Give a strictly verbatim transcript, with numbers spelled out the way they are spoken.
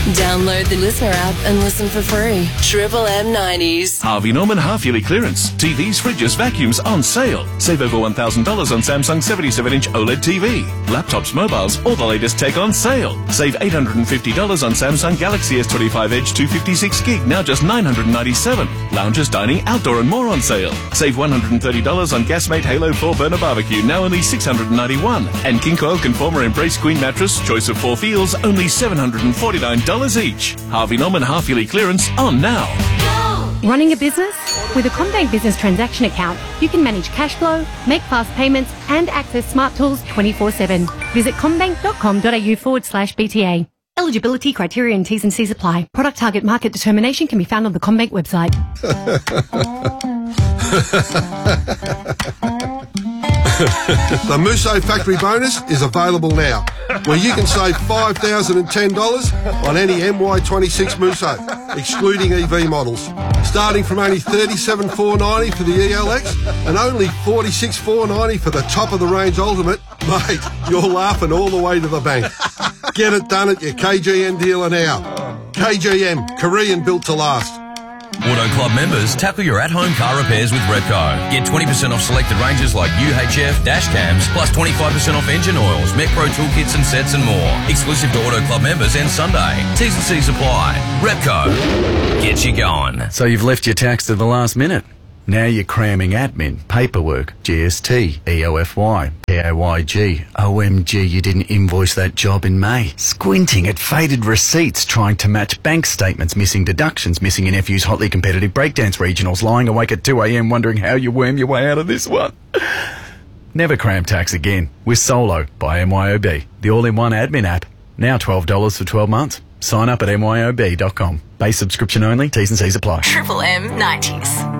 Download the Listener app and listen for free. Triple M nineties. Harvey Norman half-yearly clearance. T Vs, fridges, vacuums on sale. Save over one thousand dollars on Samsung seventy-seven inch OLED T V. Laptops, mobiles, all the latest tech on sale. Save eight hundred fifty dollars on Samsung Galaxy S twenty-five Edge two fifty-six gig, now just nine hundred ninety-seven dollars. Lounges, dining, outdoor and more on sale. Save one hundred thirty dollars on Gasmate Halo four burner barbecue, now only six hundred ninety-one dollars. And King Coil Conformer Embrace Queen mattress, choice of four feels, only seven hundred forty-nine dollars each. Harvey Norman half-yearly clearance on now. Running a business? With a CommBank Business Transaction Account, you can manage cash flow, make fast payments, and access smart tools twenty-four seven. Visit commbank.com.au forward slash BTA. Eligibility, criteria and T's and C's apply. Product target market determination can be found on the CommBank website. The Musso Factory Bonus is available now, where you can save five thousand ten dollars on any M Y twenty-six Musso, excluding E V models, starting from only thirty-seven thousand four hundred ninety dollars for the E L X and only forty-six thousand four hundred ninety dollars for the top-of-the-range Ultimate. Mate, you're laughing all the way to the bank. Get it done at your K G M dealer now. K G M, Korean built to last. Auto Club members, tackle your at-home car repairs with Repco. Get twenty percent off selected ranges like U H F, dash cams, plus twenty-five percent off engine oils, Metpro toolkits and sets and more. Exclusive to Auto Club members and Sunday. T's and C's apply. Repco. Get you going. So you've left your tax to the last minute. Now you're cramming admin, paperwork, G S T, E O F Y, P A Y G. O M G, you didn't invoice that job in May. Squinting at faded receipts, trying to match bank statements, missing deductions, missing your nephew's hotly competitive breakdance regionals, lying awake at two a.m. wondering how you worm your way out of this one. Never cram tax again with Solo by M Y O B, the all-in-one admin app. Now twelve dollars for twelve months. Sign up at M Y O B dot com. Base subscription only, T's and C's apply. Triple M nineties.